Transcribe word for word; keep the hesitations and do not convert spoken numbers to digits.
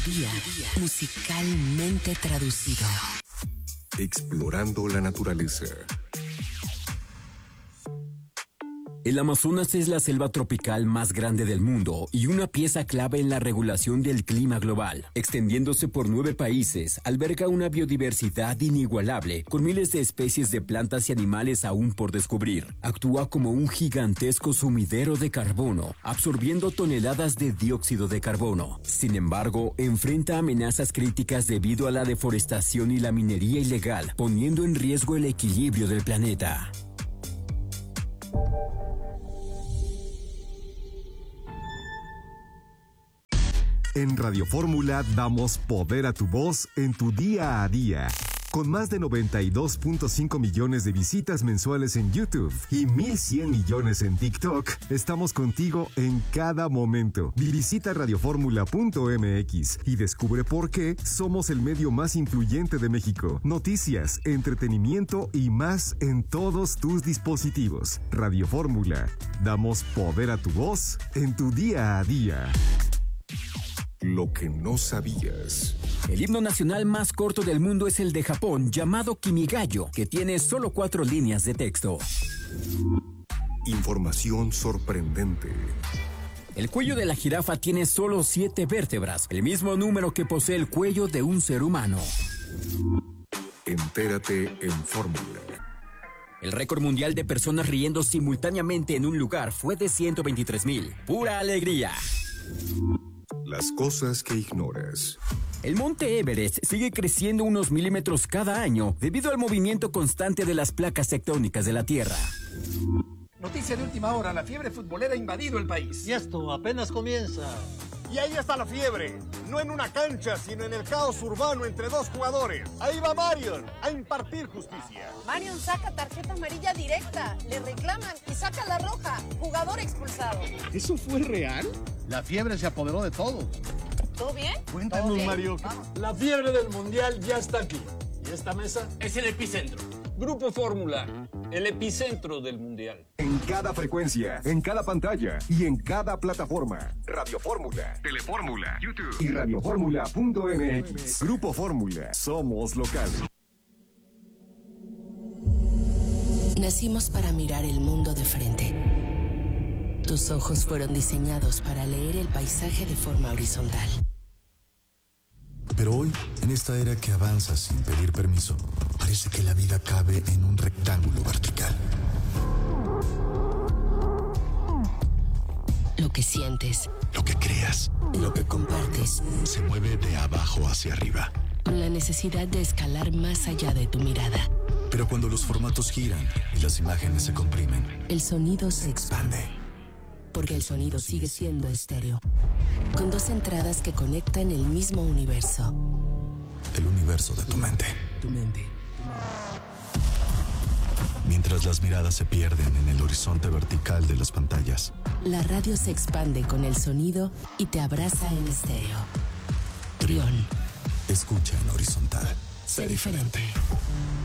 Día musicalmente traducido. Explorando la naturaleza. El Amazonas es la selva tropical más grande del mundo y una pieza clave en la regulación del clima global. Extendiéndose por nueve países, alberga una biodiversidad inigualable, con miles de especies de plantas y animales aún por descubrir. Actúa como un gigantesco sumidero de carbono, absorbiendo toneladas de dióxido de carbono. Sin embargo, enfrenta amenazas críticas debido a la deforestación y la minería ilegal, poniendo en riesgo el equilibrio del planeta. En Radio Fórmula damos poder a tu voz en tu día a día. Con más de noventa y dos punto cinco millones de visitas mensuales en YouTube y mil cien millones en TikTok, estamos contigo en cada momento. Visita radioformula punto m x y descubre por qué somos el medio más influyente de México. Noticias, entretenimiento y más en todos tus dispositivos. Radio Fórmula, damos poder a tu voz en tu día a día. Lo que no sabías. El himno nacional más corto del mundo es el de Japón, llamado Kimigayo, que tiene solo cuatro líneas de texto. Información sorprendente. El cuello de la jirafa tiene solo siete vértebras, el mismo número que posee el cuello de un ser humano. Entérate en Fórmula. El récord mundial de personas riendo simultáneamente en un lugar fue de ciento veintitrés mil. ¡Pura alegría! Las cosas que ignoras. El monte Everest sigue creciendo unos milímetros cada año debido al movimiento constante de las placas tectónicas de la Tierra. Noticia de última hora, la fiebre futbolera ha invadido el país. Y esto apenas comienza. Y ahí está la fiebre, no en una cancha, sino en el caos urbano entre dos jugadores. Ahí va Marion a impartir justicia. Marion saca tarjeta amarilla directa, le reclaman y saca la roja, jugador expulsado. ¿Eso fue real? La fiebre se apoderó de todo. ¿Todo bien? Cuéntanos, ¿Todo bien? Mario. Vamos. La fiebre del mundial ya está aquí. Y esta mesa es el epicentro. Grupo Fórmula, el epicentro del mundial. En cada frecuencia, en cada pantalla y en cada plataforma. Radio Fórmula, Telefórmula, YouTube y radioformula punto m x. Grupo Fórmula, somos locales. Nacimos para mirar el mundo de frente. Tus ojos fueron diseñados para leer el paisaje de forma horizontal. Pero hoy, en esta era que avanza sin pedir permiso, parece que la vida cabe en un rectángulo vertical. Lo que sientes, lo que creas y lo que compartes se mueve de abajo hacia arriba, con la necesidad de escalar más allá de tu mirada. Pero cuando los formatos giran y las imágenes se comprimen, el sonido se expande. Porque el sonido sigue siendo estéreo, con dos entradas que conectan el mismo universo. El universo de tu mente. Tu mente. Mientras las miradas se pierden en el horizonte vertical de las pantallas, la radio se expande con el sonido y te abraza en estéreo. Trión. Escucha en horizontal. Sé diferente.